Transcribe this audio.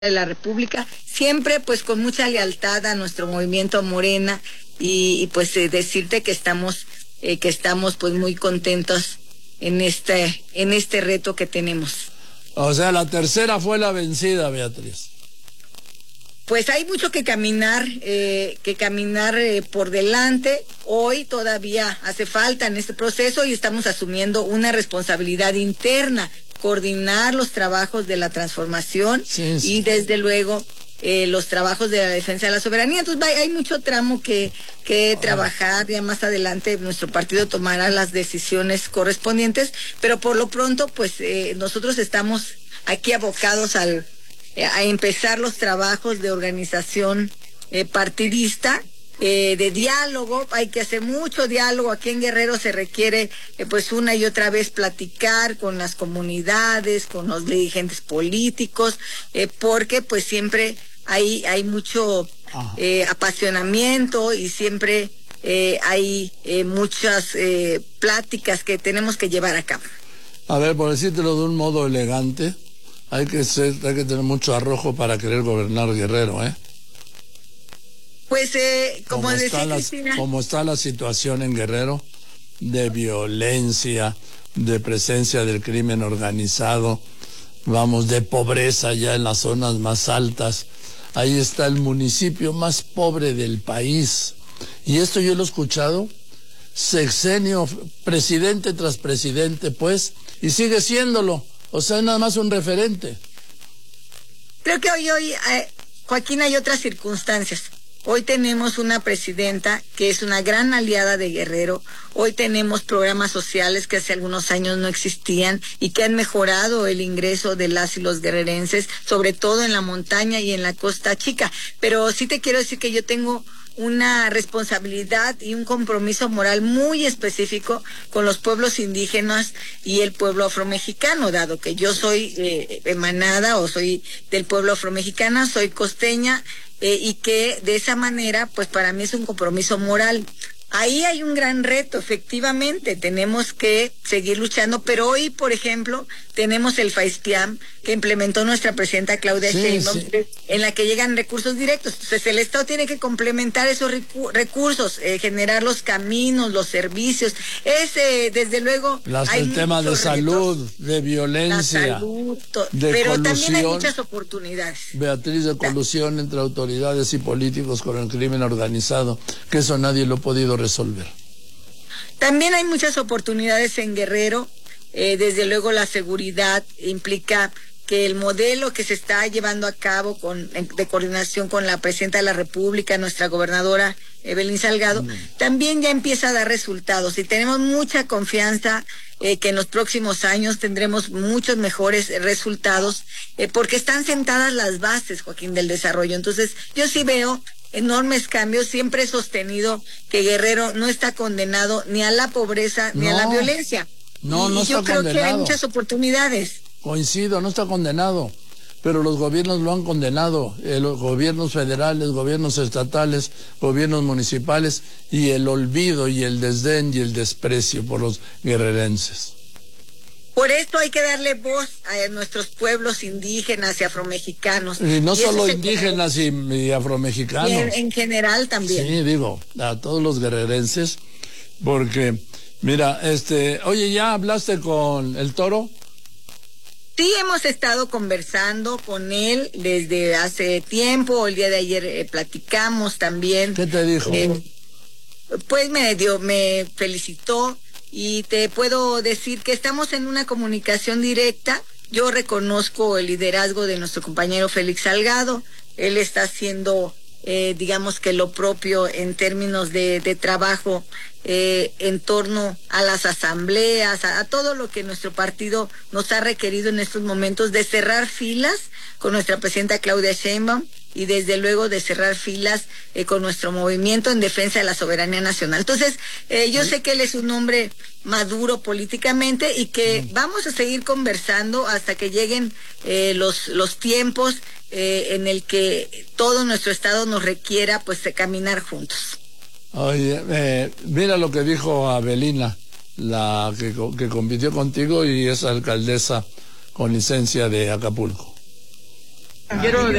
de la República, siempre pues con mucha lealtad a nuestro movimiento Morena y pues decirte que estamos pues muy contentos en este reto que tenemos. O sea, la tercera fue la vencida, Beatriz. Pues hay mucho que caminar por delante. Hoy todavía hace falta en este proceso y estamos asumiendo una responsabilidad interna, coordinar los trabajos de la transformación y desde luego los trabajos de la defensa de la soberanía. Entonces hay mucho tramo que trabajar. Ya más adelante nuestro partido tomará las decisiones correspondientes, pero por lo pronto pues nosotros estamos aquí abocados a empezar los trabajos de organización partidista, de diálogo. Hay que hacer mucho diálogo. Aquí en Guerrero se requiere pues una y otra vez platicar con las comunidades, con los dirigentes políticos, porque pues siempre hay mucho apasionamiento y siempre hay muchas pláticas que tenemos que llevar a cabo. A ver, por decírtelo de un modo elegante, hay que tener mucho arrojo para querer gobernar Guerrero, ¿eh? Pues, como decía Cristina, como está la situación en Guerrero, de violencia, de presencia del crimen organizado, vamos, de pobreza ya en las zonas más altas. Ahí está el municipio más pobre del país. Y esto yo lo he escuchado, sexenio, presidente tras presidente, pues, y sigue siéndolo. O sea, nada más un referente. Creo que hoy, Joaquín, hay otras circunstancias. Hoy tenemos una presidenta que es una gran aliada de Guerrero. Hoy tenemos programas sociales que hace algunos años no existían y que han mejorado el ingreso de las y los guerrerenses, sobre todo en la montaña y en la Costa Chica. Pero sí te quiero decir que yo tengo una responsabilidad y un compromiso moral muy específico con los pueblos indígenas y el pueblo afromexicano, dado que yo soy emanada o soy del pueblo afromexicano, soy costeña, y que de esa manera pues para mí es un compromiso moral. Ahí hay un gran reto, efectivamente, tenemos que seguir luchando, pero hoy, por ejemplo, tenemos el FAISPIAM que implementó nuestra presidenta Claudia Sheinbaum, en la que llegan recursos directos. Entonces el Estado tiene que complementar esos recursos, generar los caminos, los servicios. Desde luego, el tema de salud, de violencia, pero colusión, también hay muchas oportunidades. Beatriz, de colusión entre autoridades y políticos con el crimen organizado, que eso nadie lo ha podido resolver. También hay muchas oportunidades en Guerrero. Desde luego la seguridad implica que el modelo que se está llevando a cabo de coordinación con la presidenta de la República, nuestra gobernadora Evelyn Salgado, también ya empieza a dar resultados y tenemos mucha confianza que en los próximos años tendremos muchos mejores resultados, porque están sentadas las bases, Joaquín, del desarrollo. Entonces yo sí veo enormes cambios. Siempre he sostenido que Guerrero no está condenado ni a la pobreza ni a la violencia. No está yo creo condenado. que hay muchas oportunidades. Coincido, no está condenado, pero los gobiernos lo han condenado, los gobiernos federales, gobiernos estatales, gobiernos municipales, y el olvido y el desdén y el desprecio por los guerrerenses. Por esto hay que darle voz a nuestros pueblos indígenas y afromexicanos. Y no solo indígenas y afromexicanos. Y en general también. Sí, digo, a todos los guerrerenses, porque, mira, oye, ¿ya hablaste con el Toro? Sí, hemos estado conversando con él desde hace tiempo. El día de ayer platicamos también. ¿Qué te dijo? Pues me felicitó. Y te puedo decir que estamos en una comunicación directa. Yo reconozco el liderazgo de nuestro compañero Félix Salgado. Él está haciendo, digamos que lo propio en términos de trabajo en torno a las asambleas, a todo lo que nuestro partido nos ha requerido en estos momentos, de cerrar filas con nuestra presidenta Claudia Sheinbaum y desde luego de cerrar filas con nuestro movimiento en defensa de la soberanía nacional. Entonces, yo sé que él es un hombre maduro políticamente y que vamos a seguir conversando hasta que lleguen los tiempos en el que todo nuestro estado nos requiera pues caminar juntos. Oye, mira lo que dijo Avelina, la que compitió contigo y es alcaldesa con licencia de Acapulco. Quiero